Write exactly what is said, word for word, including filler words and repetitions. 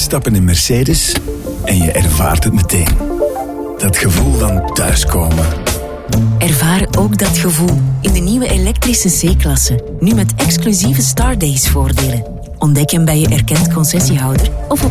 Stappen in Mercedes en je ervaart het meteen. Dat gevoel van thuiskomen. Ervaar ook dat gevoel in de nieuwe elektrische C-klasse. Nu met exclusieve Stardays voordelen. Ontdek hem bij je erkend concessiehouder of op